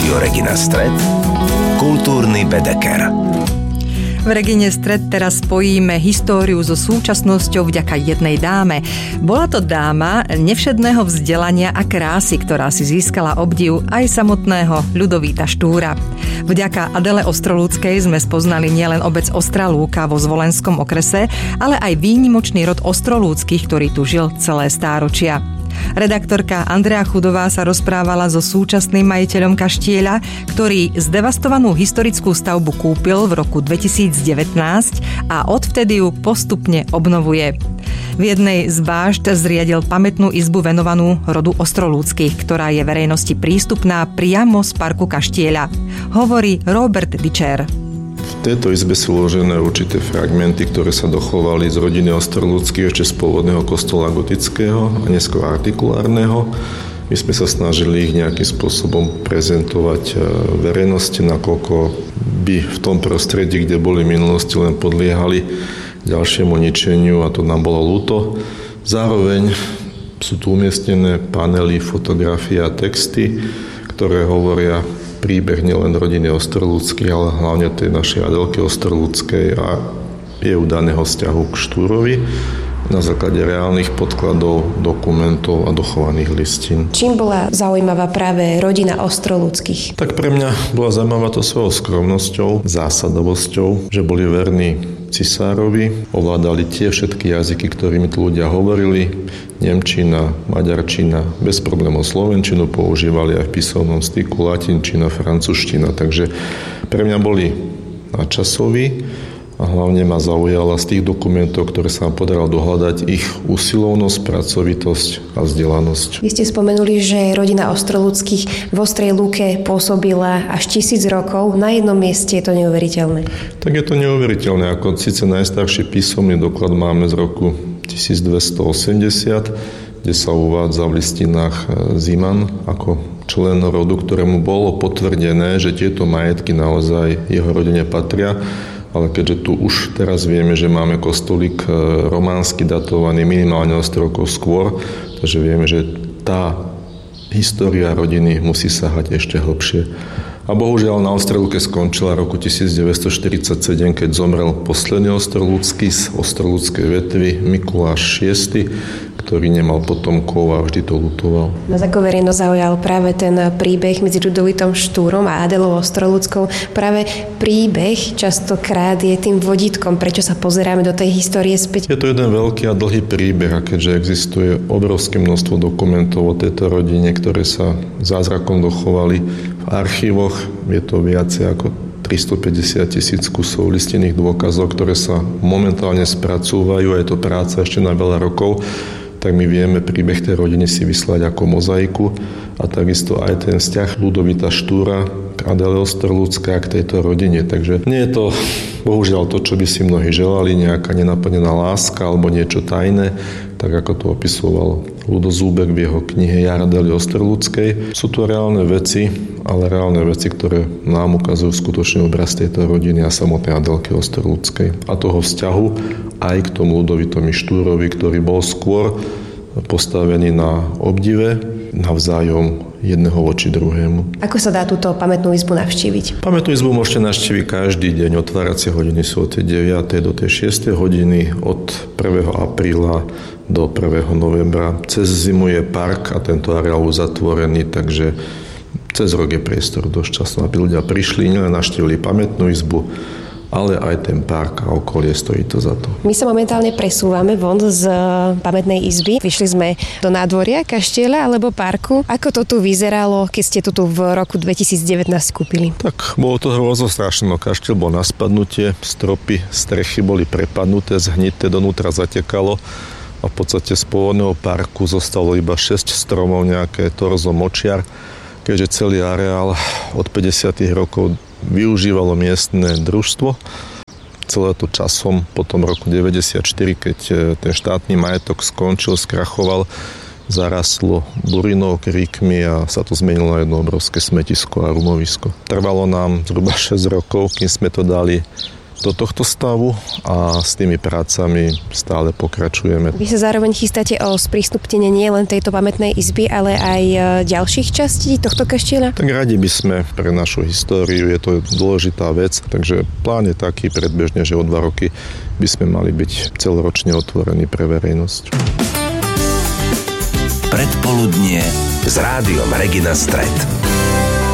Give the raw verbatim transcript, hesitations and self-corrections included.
Rádio Regina Stred, kultúrny bedeker. V Regine Stred teraz spojíme históriu so súčasnosťou vďaka jednej dáme. Bola to dáma nevšedného vzdelania a krásy, ktorá si získala obdiv aj samotného Ľudovíta Štúra. Vďaka Adele Ostrolúckej sme spoznali nielen obec Ostrá Lúka vo Zvolenskom okrese, ale aj výnimočný rod Ostrolúckych, ktorý tu žil celé stáročia. Redaktorka Andrea Chudová sa rozprávala so súčasným majiteľom kaštieľa, ktorý zdevastovanú historickú stavbu kúpil v roku dvetisícdevätnásť a odvtedy ju postupne obnovuje. V jednej z bášt zriadil pamätnú izbu venovanú rodu Ostrolúckych, ktorá je verejnosti prístupná priamo z parku kaštieľa. Hovorí Robert Dičer. V tejto izbe sú uložené určité fragmenty, ktoré sa dochovali z rodiny Ostrolúckych ešte z pôvodného kostola gotického a neskôr artikulárneho. My sme sa snažili ich nejakým spôsobom prezentovať verejnosti, nakoľko by v tom prostredí, kde boli v minulosti, len podliehali ďalšiemu ničeniu a to nám bolo ľúto. Zároveň sú tu umiestnené panely, fotografie a texty, ktoré hovoria príbeh nielen rodiny Ostrolúckych, ale hlavne tej našej Adelky Ostrolúckej a jej daného vzťahu k Štúrovi na základe reálnych podkladov, dokumentov a dochovaných listín. Čím bola zaujímavá práve rodina Ostrolúckych? Tak pre mňa bola zaujímavá to svojou skromnosťou, zásadovosťou, že boli verní cisárovi, ovládali tie všetky jazyky, ktorými tu ľudia hovorili, nemčina, maďarčina, bez problémov slovenčinu používali aj v písomnom styku, latinčina, francúzština, takže pre mňa boli nadčasoví a hlavne ma zaujala z tých dokumentov, ktoré sa vám podarilo dohľadať, ich usilovnosť, pracovitosť a vzdelanosť. Vy ste spomenuli, že rodina Ostrolúckych v Ostrej Lúke pôsobila až tisíc rokov. Na jednom mieste je to neuveriteľné. Tak je to neuveriteľné, ako síce najstarší písomný doklad máme z roku tisícdvestoosemdesiat, kde sa uvádza v listinách Ziman ako člen rodu, ktorému bolo potvrdené, že tieto majetky naozaj jeho rodine patria. Ale keďže tu už teraz vieme, že máme kostolík románsky datovaný minimálne o sto rokov skôr, takže vieme, že tá história rodiny musí sahať ešte hlbšie. A bohužiaľ na Ostrej Lúke skončila roku tisícdeväťstoštyridsaťsedem, keď zomrel posledný Ostrolúcky z Ostrolúckej vetvy Mikuláš šiesty, ktorý nemal potomkov a vždy to ľutoval. Nás ako verejnosť zaujal práve ten príbeh medzi Ľudovítom Štúrom a Adelou Ostrolúckou. Práve príbeh častokrát je tým vodítkom, prečo sa pozeráme do tej histórie späť. Je to jeden veľký a dlhý príbeh, a keďže existuje obrovské množstvo dokumentov o tejto rodine, ktoré sa zázrakom dochovali v archívoch, je to viacej ako tristopäťdesiat tisíc kusov listinných dôkazov, ktoré sa momentálne spracúvajú a je to práca ešte na veľa rokov, tak my vieme príbeh tej rodiny si vyslať ako mozaiku a takisto aj ten vzťah Ľudovíta Štúra k Adele Ostrolúckej a k tejto rodine. Takže nie je to bohužiaľ to, čo by si mnohí želali, nejaká nenaplnená láska alebo niečo tajné, tak ako to opisoval Ľudo Zúbek v jeho knihe Jar Adely Ostrolúckej. Sú to reálne veci, ale reálne veci, ktoré nám ukazujú skutočný obraz tejto rodiny a samotnej Adelky Ostrolúckej. A toho vzťahu aj k tomu Ľudovitovi Štúrovi, ktorý bol skôr postavený na obdive, navzájom jedného voči druhému. Ako sa dá túto pamätnú izbu navštíviť? Pamätnú izbu môžete navštíviť každý deň. Otváracie hodiny sú od tej deviatej do tej šiestej hodiny, od prvého apríla do prvého novembra. Cez zimu je park a tento areál uzatvorený, takže cez rok je priestor dosť času, aby ľudia prišli, nielen navštívili pamätnú izbu, ale aj ten park a okolie, stojí to za to. My sa momentálne presúvame von z pamätnej izby. Vyšli sme do nádvoria kaštieľa alebo parku. Ako to tu vyzeralo, keď ste to tu v roku dvetisícdevätnásť kúpili? Tak bolo to hrôzo strašné. No, kaštieľ bol na spadnutie, stropy, strechy boli prepadnuté, zhnité, donútra zatekalo a v podstate z pôvodného parku zostalo iba šesť stromov, nejaké torzo močiar, keďže celý areál od päťdesiatych rokov využívalo miestne družstvo. Celé to časom po tom roku deväťdesiatštyri, keď ten štátny majetok skončil, skrachoval, zarastlo burinou, kríkmi a sa to zmenilo na jedno obrovské smetisko a rumovisko. Trvalo nám zhruba šesť rokov, kým sme to dali do tohto stavu a s tými prácami stále pokračujeme. Vy sa zároveň chystáte o sprístupnenie nie len tejto pamätnej izby, ale aj ďalších častí tohto kaštieľa? Tak radi by sme pre našu históriu, je to dôležitá vec, takže plán je taký predbežne, že o dva roky by sme mali byť celoročne otvorení pre verejnosť. Predpoludnie s rádiom Regina Stret.